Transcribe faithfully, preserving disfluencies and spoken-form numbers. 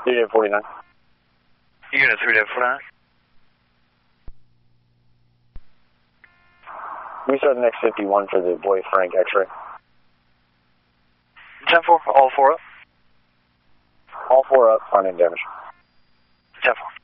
three eight forty-nine. Unit three eight forty-nine. We start the next fifty-one for the boy Frank X-ray. ten four, all four up. All four up, front end damage. ten four.